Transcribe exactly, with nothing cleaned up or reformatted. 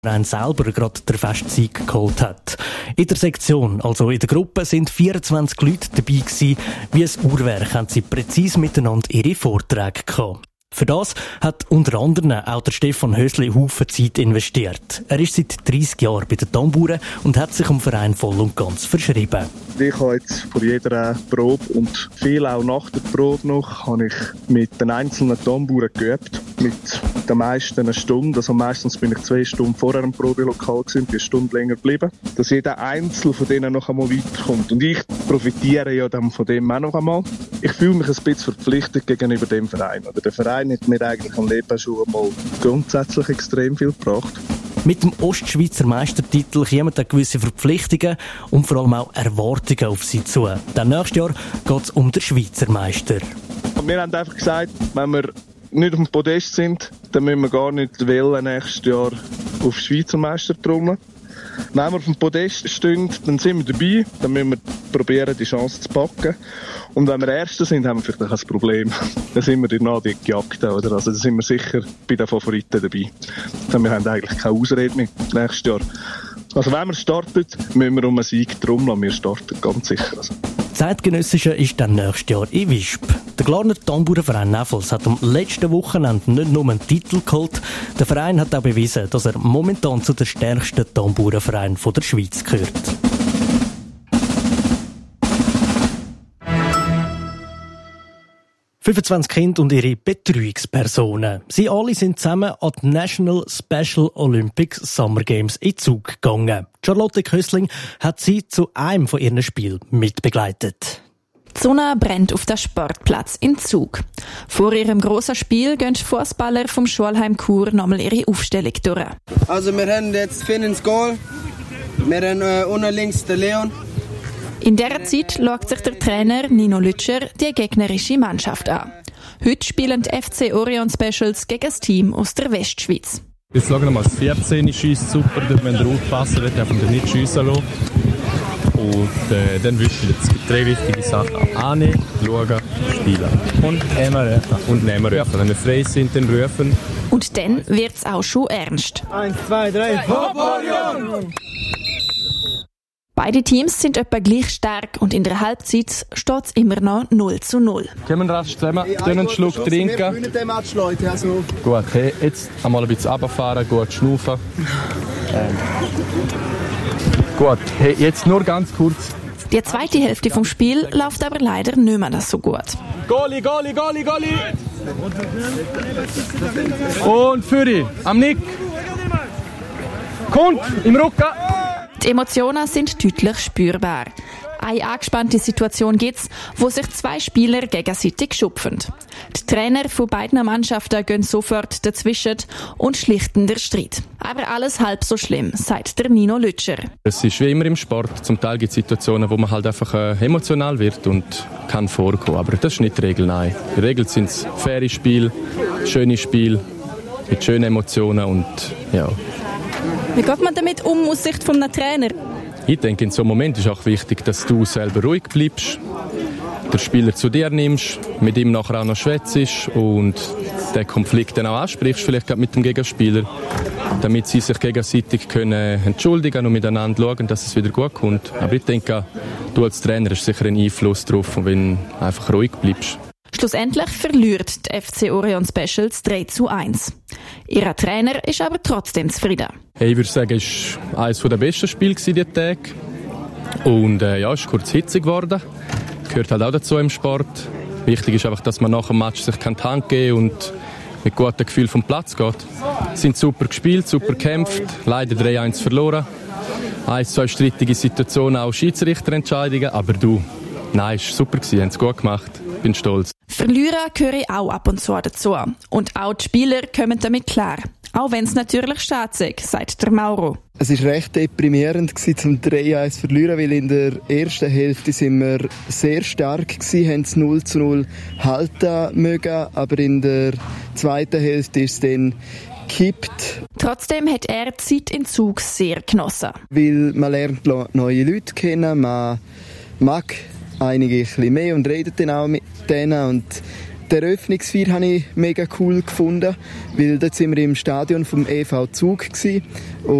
Verein selber gerade den Festsieg geholt hat. In der Sektion, also in der Gruppe, sind vierundzwanzig Leute dabei gewesen. Wie ein Uhrwerk haben sie präzise miteinander ihre Vorträge gehabt. Für das hat unter anderem auch der Stefan Hösli Haufen Zeit investiert. Er ist seit dreissig Jahren bei den Tamburen und hat sich dem Verein voll und ganz verschrieben. Ich habe jetzt vor jeder Probe und viel auch nach der Probe noch, habe ich mit den einzelnen Tamburen geübt. Mit den meisten eine Stunde. Also meistens bin ich zwei Stunden vorher im Probelokal gewesen, bin eine Stunde länger geblieben. Dass jeder Einzel von denen noch einmal weiterkommt. Und ich profitiere ja dann von dem auch noch einmal. Ich fühle mich ein bisschen verpflichtet gegenüber dem Verein. Oder der Verein hat mir eigentlich am Leben schon einmal grundsätzlich extrem viel gebracht. Mit dem Ostschweizer Meistertitel kommen da gewisse Verpflichtungen und vor allem auch Erwartungen auf sie zu. Denn nächstes Jahr geht es um den Schweizer Meister. Wir haben einfach gesagt, wenn wir nicht auf dem Podest sind, dann müssen wir gar nicht wählen, nächstes Jahr auf Schweizer Meister trommeln. Wenn wir auf dem Podest stehen, dann sind wir dabei, dann müssen wir probieren, die Chance zu packen. Und wenn wir Erste sind, haben wir vielleicht auch ein Problem. Dann sind wir in die gejagt, oder? Also, dann sind wir sicher bei den Favoriten dabei. Dann wir haben eigentlich keine Ausrede mehr nächstes Jahr. Also, wenn wir starten, müssen wir um einen Sieg trommeln. Wir starten ganz sicher. Also. Das Zeitgenössische ist dann nächstes Jahr in Wisp. Der Glarner Tamburenverein Näfels hat am letzten Wochenende nicht nur einen Titel geholt. Der Verein hat auch bewiesen, dass er momentan zu den stärksten Tamburenvereinen der Schweiz gehört. fünfundzwanzig Kinder und ihre Betreuungspersonen. Sie alle sind zusammen an die National Special Olympics Summer Games in Zug gegangen. Charlotte Kösling hat sie zu einem von ihren Spielen mitbegleitet. Die Sonne brennt auf den Sportplatz in Zug. Vor ihrem grossen Spiel gehen die Fußballer vom Schulheim Chur nochmal ihre Aufstellung durch. Also wir haben jetzt Finn ins Goal. Wir haben äh, unten links den Leon. In dieser Zeit schaut sich der Trainer Nino Lütscher die gegnerische Mannschaft an. Heute spielen die F C Orion Specials gegen das Team aus der Westschweiz. Jetzt schauen wir mal, das vierzehn schießt super, dort müssen wir aufpassen, dort dürfen wir nicht schiessen lassen. Und äh, dann wüssten wir jetzt drei wichtige Sachen. Annehmen, schauen, spielen. Und immer rufen. Und nehmen rufen. Wenn wir frei sind, dann rufen. Und dann wird es auch schon ernst. Eins, zwei, drei, Hopp Orion! Beide Teams sind etwa gleich stark und in der Halbzeit steht es immer noch null zu null. Kommen wir rasch zusammen, ja, einen Schluck trinken. Wir gewinnen den Match, Leute. Also. Gut, hey, jetzt einmal ein bisschen runterfahren, gut schnaufen. Ähm. Gut, hey, jetzt nur ganz kurz. Die zweite Hälfte vom Spiel läuft aber leider nicht mehr so gut. Goalie, Goalie, Goalie, Goalie! Und Führi, am Nick. Kommt, im Rücken. Die Emotionen sind deutlich spürbar. Eine angespannte Situation gibt's, wo sich zwei Spieler gegenseitig schupfen. Die Trainer von beiden Mannschaften gehen sofort dazwischen und schlichten den Streit. Aber alles halb so schlimm, sagt der Nino Lütscher. Es ist wie immer im Sport. Zum Teil gibt es Situationen, wo man halt einfach äh, emotional wird und kann vorkommen. Aber das ist nicht die Regel, nein. Die Regel sind es faire Spiele, schöne Spiele mit schönen Emotionen und ja. Wie geht man damit um aus Sicht eines Trainers? Ich denke, in so einem Moment ist auch wichtig, dass du selber ruhig bleibst, den Spieler zu dir nimmst, mit ihm nachher auch noch schwätzt und den Konflikt dann auch ansprichst, vielleicht gerade mit dem Gegenspieler, damit sie sich gegenseitig können entschuldigen und miteinander schauen, dass es wieder gut kommt. Aber ich denke, du als Trainer hast sicher einen Einfluss darauf, wenn du einfach ruhig bleibst. Schlussendlich verliert die F C Orion Specials drei zu eins. Ihr Trainer ist aber trotzdem zufrieden. Hey, ich würde sagen, es war eines der besten Spiele dieser Tage. Und äh, ja, es ist kurz hitzig geworden. Gehört halt auch dazu im Sport. Wichtig ist einfach, dass man nach dem Match sich die Hand geben und mit gutem Gefühl vom Platz geht. Sie sind super gespielt, super gekämpft, leider drei eins verloren. Ein, zwei strittige Situationen, auch Schiedsrichterentscheidungen. Aber du, nein, es war super, sie haben es gut gemacht. Ich bin stolz. Verlieren gehöre auch ab und zu dazu. Und auch die Spieler kommen damit klar. Auch wenn es natürlich schade ist, sagt der Mauro. Es war recht deprimierend, zum drei eins zu verlieren, weil in der ersten Hälfte sind wir sehr stark gewesen, haben es null zu null halten mögen, aber in der zweiten Hälfte ist es dann gekippt. Trotzdem hat er die Zeit in Zug sehr genossen. Weil man lernt neue Leute kennen, man mag einige ein bisschen mehr und redet dann auch mit denen und Die Eröffnungsfeier habe ich mega cool gefunden, weil dort sind wir im Stadion vom E V Zug gewesen.